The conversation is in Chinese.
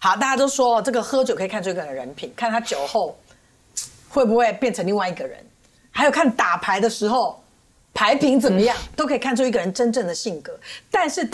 好，大家都说这个喝酒可以看出一个人的人品，看他酒后会不会变成另外一个人，还有看打牌的时候牌品怎么样，都可以看出一个人真正的性格。但是